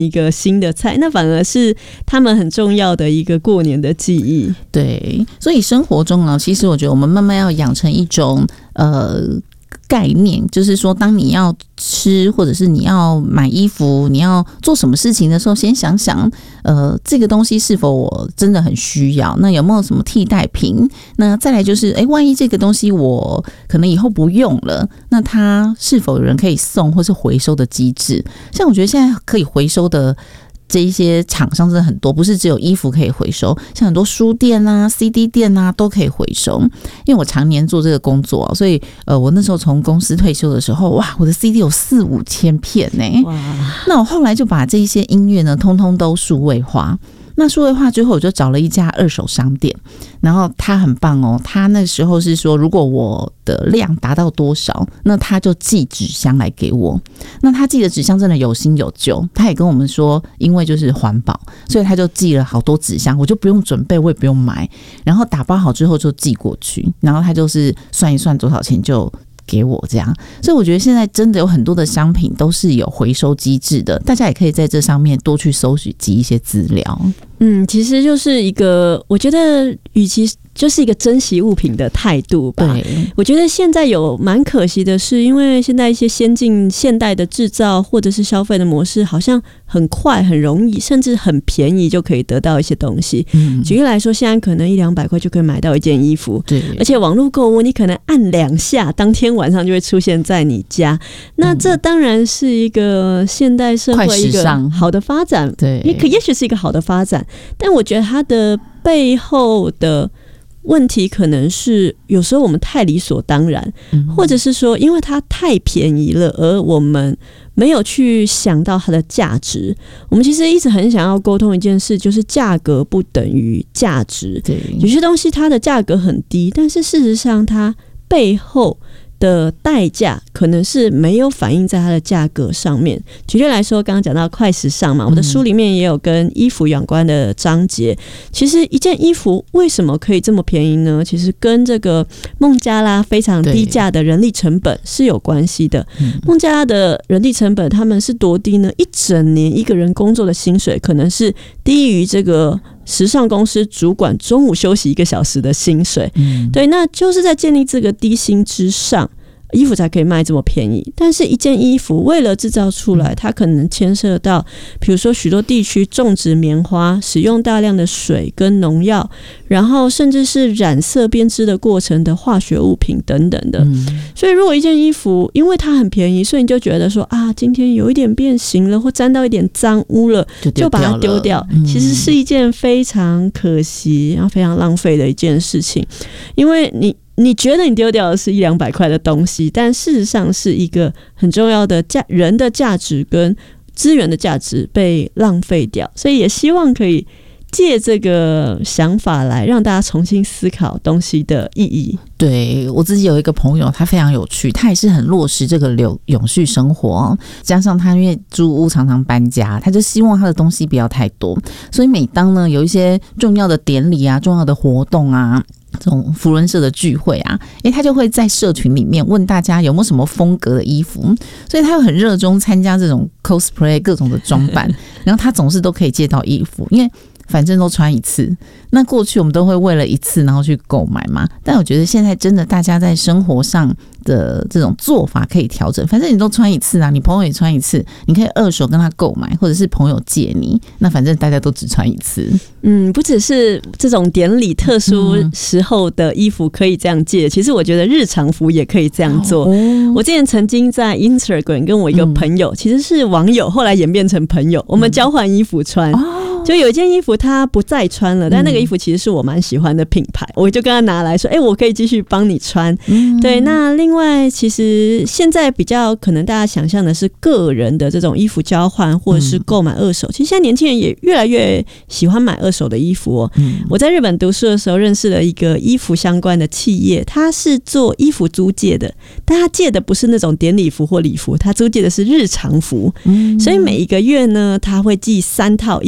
一个新的菜，那反而是他们很重要的一个过年的记忆。 对，所以生活中啊，其实我觉得我们慢慢要养成一种概念，就是说当你要吃或者是你要买衣服，你要做什么事情的时候，先想想这个东西是否我真的很需要，那有没有什么替代品，那再来就是万一这个东西我可能以后不用了，那它是否有人可以送或是回收的机制。像我觉得现在可以回收的这一些厂商真的很多，不是只有衣服可以回收，像很多书店啊 CD 店啊都可以回收。因为我常年做这个工作，所以我那时候从公司退休的时候，哇，我的 CD 有4-5千片呢。那我后来就把这一些音乐呢通通都数位化。那数位化之后，我就找了一家二手商店，然后他很棒哦，他那时候是说，如果我的量达到多少，那他就寄纸箱来给我。那他寄的纸箱真的有新有旧，他也跟我们说，因为就是环保，所以他就寄了好多纸箱，我就不用准备，我也不用买，然后打包好之后就寄过去，然后他就是算一算多少钱就给我这样。所以我觉得现在真的有很多的商品都是有回收机制的，大家也可以在这上面多去搜集一些资料。 其实就是一个，我觉得与其就是一个珍惜物品的态度吧。对，我觉得现在有蛮可惜的是，因为现在一些先进现代的制造或者是消费的模式，好像很快、很容易，甚至很便宜就可以得到一些东西。举例来说，现在可能100-200块就可以买到一件衣服，对，而且网络购物你可能按2下，当天晚上就会出现在你家。那这当然是一个现代社会一个好的发展，对，也许是一个好的发展。但我觉得它的背后的问题可能是有时候我们太理所当然，或者是说因为它太便宜了，而我们没有去想到它的价值。我们其实一直很想要沟通一件事，就是价格不等于价值。有些东西它的价格很低，但是事实上它背后的代价可能是没有反映在它的价格上面。举例来说，刚刚讲到快时尚嘛，我的书里面也有跟衣服有关的章节。其实一件衣服为什么可以这么便宜呢？其实跟这个孟加拉非常低价的人力成本是有关系的。孟加拉的人力成本他们是多低呢？一整年一个人工作的薪水可能是低于这个时尚公司主管中午休息1个小时的薪水。对，那就是在建立这个低薪之上，衣服才可以卖这么便宜。但是一件衣服为了制造出来，它可能牵涉到比如说许多地区种植棉花，使用大量的水跟农药，然后甚至是染色编织的过程的化学物品等等的。所以如果一件衣服因为它很便宜，所以你就觉得说啊，今天有一点变形了，或沾到一点脏污了，就把它丢掉，其实是一件非常可惜然后非常浪费的一件事情。因为你觉得你丢掉的是100-200块的东西，但事实上是一个很重要的人的价值跟资源的价值被浪费掉。所以也希望可以借这个想法来让大家重新思考东西的意义。 对，我自己有一个朋友，他非常有趣，他也是很落实这个永续生活，加上他因为租屋常常搬家，他就希望他的东西不要太多，所以每当呢有一些重要的典礼啊、重要的活动啊，这种扶轮社的聚会啊，他就会在社群里面问大家有没有什么风格的衣服，所以他又很热衷参加这种 cosplay 各种的装扮，然后他总是都可以借到衣服，因为反正都穿一次。那过去我们都会为了一次然后去购买嘛，但我觉得现在真的大家在生活上的这种做法可以调整，反正你都穿一次啊，你朋友也穿一次，你可以二手跟他购买，或者是朋友借你，那反正大家都只穿一次。 不只是这种典礼特殊时候的衣服可以这样借，其实我觉得日常服也可以这样做。我之前曾经在 Instagram 跟我一个朋友，其实是网友，后来演变成朋友，我们交换衣服穿。就有一件衣服他不再穿了，但那个衣服其实是我蛮喜欢的品牌，我就跟他拿来说我可以继续帮你穿。对，那另外其实现在比较可能大家想象的是个人的这种衣服交换或者是购买二手，其实现在年轻人也越来越喜欢买二手的衣服哦。我在日本读书的时候认识了一个衣服相关的企业，他是做衣服租借的，但他借的不是那种典礼服或礼服，他租借的是日常服。所以每一个月呢他会寄3套衣服给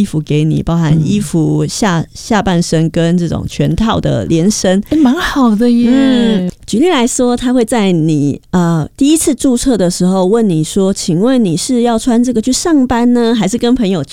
给你，包含衣服、下半身跟这种全套的连身， 蛮好的耶。 举例来说，他会在你第一次注册的时候问你说，请问你是要穿这个去上班呢，还是跟朋友